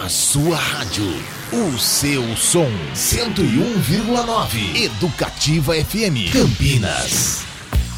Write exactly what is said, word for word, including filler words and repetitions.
A sua rádio, o seu som, cento e um vírgula nove, Educativa F M, Campinas.